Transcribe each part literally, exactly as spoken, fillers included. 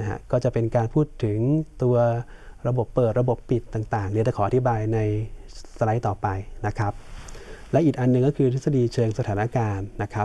นะฮะก็จะเป็นการพูดถึงตัวระบบเปิดระบบปิดต่างๆเดี๋ยวจะขออธิบายในสไลด์ต่อไปนะครับและอีกอันนึงก็คือทฤษฎีเชิงสถานการณ์นะครับ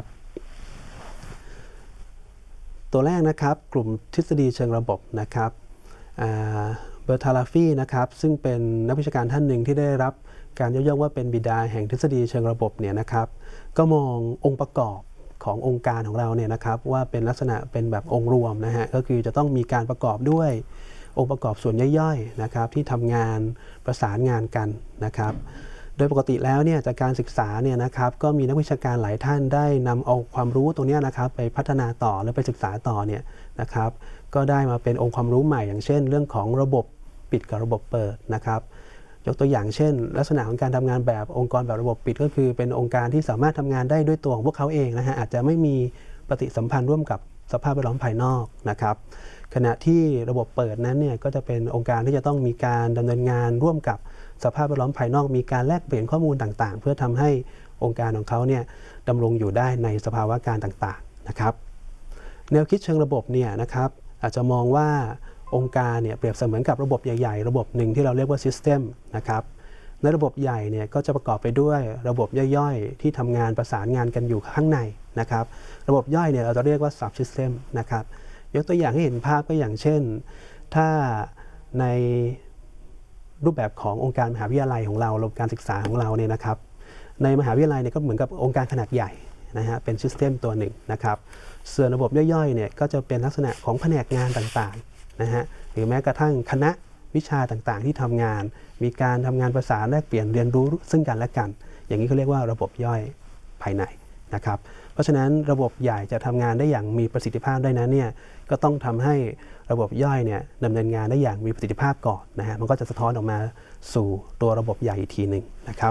ตัวแรกนะครับกลุ่มทฤษฎีเชิงระบบนะครับเบอร์ทาลาฟีนะครับซึ่งเป็นนักวิชาการท่านหนึ่งที่ได้รับการยกย่องว่าเป็นบิดาแห่งทฤษฎีเชิงระบบเนี่ยนะครับก็มององค์ประกอบขององค์การของเราเนี่ยนะครับว่าเป็นลักษณะเป็นแบบองค์รวมนะฮะก็คือจะต้องมีการประกอบด้วยองค์ประกอบส่วนย่อยๆนะครับที่ทำงานประสานงานกันนะครับโดยปกติแล้วเนี่ยจากการศึกษาเนี่ยนะครับก็มีนักวิชาการหลายท่านได้นำเอาความรู้ตรงนี้นะครับไปพัฒนาต่อหรือไปศึกษาต่อเนี่ยนะครับก็ได้มาเป็นองค์ความรู้ใหม่อย่างเช่นเรื่องของระบบปิดกับระบบเปิดนะครับยกตัวอย่างเช่นลักษณะของการทำงานแบบองค์กรแบบระบบปิดก็คือเป็นองค์การที่สามารถทำงานได้ด้วยตัวของพวกเขาเองนะฮะอาจจะไม่มีปฏิสัมพันธ์ร่วมกับสภาพแวดล้อมภายนอกนะครับขณะที่ระบบเปิดนั้นเนี่ยก็จะเป็นองค์การที่จะต้องมีการดำเนินงานร่วมกับสภาพแวดล้อมภายนอกมีการแลกเปลี่ยนข้อมูลต่างๆเพื่อทำให้องค์การของเขาเนี่ยดำรงอยู่ได้ในสภาวะการต่างๆนะครับแนวคิดเชิงระบบเนี่ยนะครับอาจจะมองว่าองค์การเนี่ยเปรียบเสมือนกับระบบใหญ่ๆระบบหนึ่งที่เราเรียกว่า System นะครับในระบบใหญ่เนี่ยก็จะประกอบไปด้วยระบบย่อยๆที่ทำงานประสานงานกันอยู่ข้างในนะครับระบบย่อยเนี่ยเราจะเรียกว่า Sub System นะครับยกตัวอย่างให้เห็นภาพก็อย่างเช่นถ้าในรูปแบบขององค์การมหาวิทยาลัยของเราระบบการศึกษาของเราเนี่ยนะครับในมหาวิทยาลัยเนี่ยก็เหมือนกับองค์การขนาดใหญ่นะฮะเป็น System ตัวหนึ่งนะครับส่วนระบบย่อยๆเนี่ยก็จะเป็นลักษณะของแผนกงานต่างๆนะฮะหรือแม้กระทั่งคณะวิชาต่างๆที่ทำงานมีการทำงานประสานแลกเปลี่ยนเรียนรู้ซึ่งกันและกันอย่างนี้เขาเรียกว่าระบบย่อยภายในนะครับเพราะฉะนั้นระบบใหญ่จะทำงานได้อย่างมีประสิทธิภาพได้นั้นเนี่ยก็ต้องทำให้ระบบย่อยเนี่ยดำเนินงานได้อย่างมีประสิทธิภาพก่อนนะฮะมันก็จะสะท้อนออกมาสู่ตัวระบบใหญ่อีกทีหนึ่งนะครับ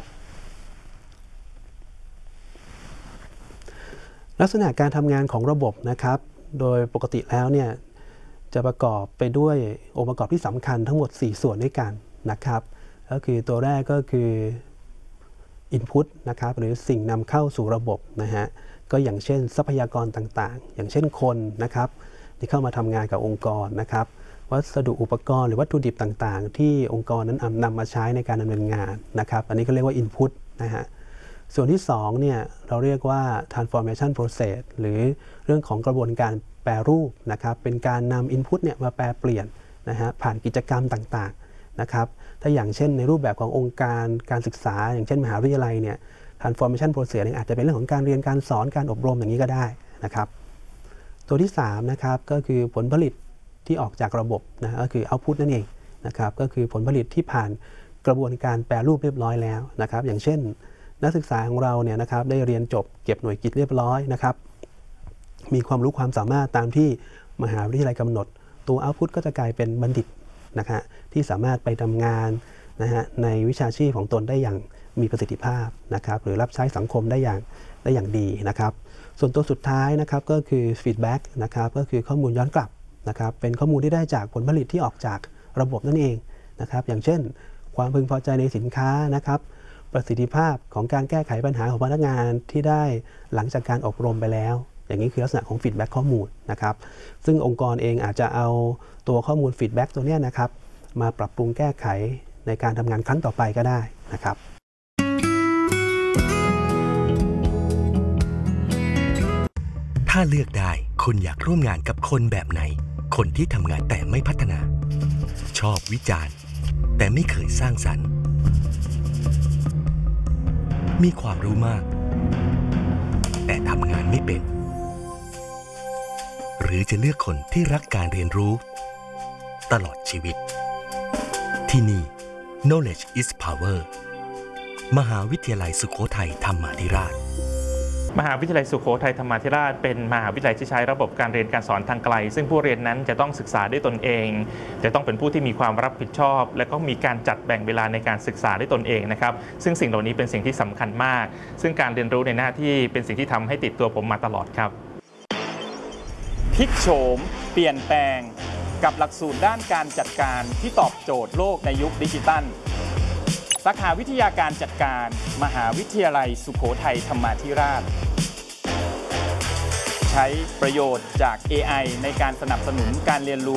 ลักษณะการทำงานของระบบนะครับโดยปกติแล้วเนี่ยจะประกอบไปด้วยองค์ประกอบที่สำคัญทั้งหมดสี่ส่วนด้วยกันนะครับก็คือตัวแรกก็คือ Input นะครับหรือสิ่งนำเข้าสู่ระบบนะฮะก็อย่างเช่นทรัพยากรต่างๆอย่างเช่นคนนะครับที่เข้ามาทำงานกับองค์กรนะครับวัสดุอุปกรณ์หรือวัตถุดิบต่างๆที่องค์กรนั้นนำมาใช้ในการดำเนินงานนะครับอันนี้ก็เรียกว่า Input นะฮะส่วนที่สองเนี่ยเราเรียกว่า transformation process หรือเรื่องของกระบวนการแปรรูปนะครับเป็นการนำ input เนี่ยมาแปรเปลี่ยนนะฮะผ่านกิจกรรมต่างๆนะครับถ้าอย่างเช่นในรูปแบบขององค์การการศึกษาอย่างเช่นมหาวิทยาลัยเนี่ย transformation process เนี่ยอาจจะเป็นเรื่องของการเรียนการสอนการอบรมอย่างนี้ก็ได้นะครับตัวที่สามนะครับก็คือผลผลิตที่ออกจากระบบนะก็คือ output นั่นเองนะครับก็คือผลผลิตที่ผ่านกระบวนการแปรรูปเรียบร้อยแล้วนะครับอย่างเช่นนักศึกษาของเราเนี่ยนะครับได้เรียนจบเก็บหน่วยกิตเรียบร้อยนะครับมีความรู้ความสามารถตามที่มหาวิทยาลัยกำหนดตัวเอาท์พุตก็จะกลายเป็นบัณฑิตนะฮะที่สามารถไปทำงานนะฮะในวิชาชีพของตนได้อย่างมีประสิทธิภาพนะครับหรือรับใช้สังคมได้อย่างได้อย่างดีนะครับส่วนตัวสุดท้ายนะครับก็คือฟีดแบ็กนะครับก็คือข้อมูลย้อนกลับนะครับเป็นข้อมูลที่ได้จากผลผลิตที่ออกจากระบบนั่นเองนะครับอย่างเช่นความพึงพอใจในสินค้านะครับประสิทธิภาพของการแก้ไขปัญหาของพนักงานที่ได้หลังจากการอบรมไปแล้วอย่างนี้คือลักษณะของฟีดแบ็กข้อมูลนะครับซึ่งองค์กรเองอาจจะเอาตัวข้อมูลฟีดแบ็กตัวนี้นะครับมาปรับปรุงแก้ไขในการทำงานครั้งต่อไปก็ได้นะครับถ้าเลือกได้คุณอยากร่วมงานกับคนแบบไหนคนที่ทำงานแต่ไม่พัฒนาชอบวิจารณ์แต่ไม่เคยสร้างสรรค์มีความรู้มากแต่ทำงานไม่เป็นหรือจะเลือกคนที่รักการเรียนรู้ตลอดชีวิตที่นี่ Knowledge is Power มหาวิทยาลัยสุโขทัยธรรมาธิราชมหาวิทยาลัยสุโขทัยธรรมาธิราชเป็นมหาวิทยาลัยที่ใช้ระบบการเรียนการสอนทางไกลซึ่งผู้เรียนนั้นจะต้องศึกษาด้วยตนเองจะต้องเป็นผู้ที่มีความรับผิดชอบและก็มีการจัดแบ่งเวลาในการศึกษาด้วยตนเองนะครับซึ่งสิ่งเหล่านี้เป็นสิ่งที่สำคัญมากซึ่งการเรียนรู้ในหน้าที่เป็นสิ่งที่ทำให้ติดตัวผมมาตลอดครับพลิกโฉมเปลี่ยนแปลงกับหลักสูตรด้านการจัดการที่ตอบโจทย์โลกในยุคดิจิทัลสาขาวิทยาการจัดการมหาวิทยาลัยสุโขทัยธรรมาธิราชใช้ประโยชน์จาก เอ ไอ ในการสนับสนุนการเรียนรู้